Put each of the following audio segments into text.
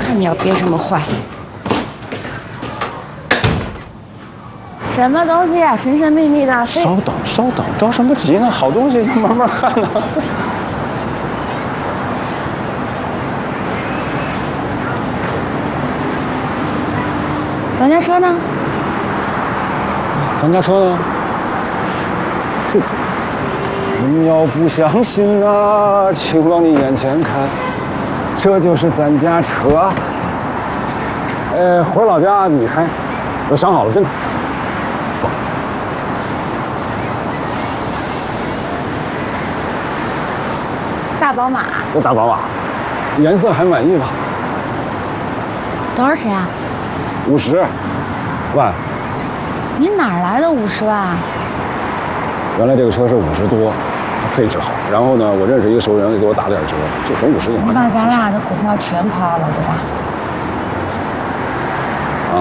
看你要憋这么坏。 什么东西啊？神神秘秘的。 稍等，稍等，着什么急呢？好东西慢慢看呢。 咱家车呢？ 咱家车呢？这，你要不相信啊，请往你眼前看，这就是咱家车。回老家你开，我想好了，真的。 大宝马。 这大宝马，颜色还满意吧？ 多少钱啊 50万。 你哪儿来的50万？ 原来这个车是50多，它配置好。然后呢，我认识一个熟人，给我打了点折，就整50万。 你把咱俩的股票全抛了，对吧？ 啊。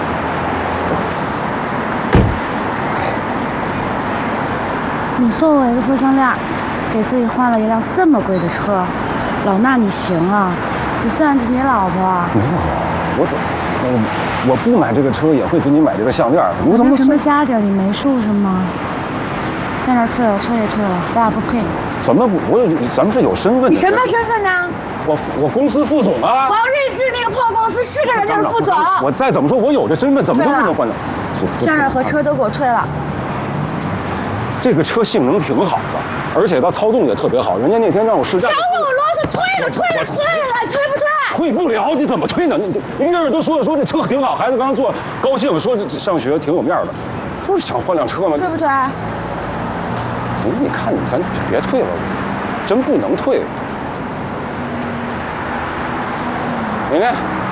你送我一个破项链，给自己换了一辆这么贵的车，老衲你行啊？你算计你老婆？ 没有，我不买这个车也会给你买这个项链。你怎么什么家底儿你没数是吗？项链退了，车也退了，咱俩不配。 怎么不？咱们是有身份的。 你什么身份呢？ 我公司副总啊。 黄日式那个破公司是个人就是副总。 我再怎么说，我有这身份，怎么就不能换呢？ 项链和车都给我退了。 这个车性能挺好的，而且它操纵也特别好。人家那天让我试驾。 少跟我啰嗦，退了，退不退？ 退不了，你怎么退呢？你月月都说这车挺好，孩子刚坐高兴，说这上学挺有面的，就是想换辆车嘛。 退不退？ 你看咱别退了，真不能退。玲玲。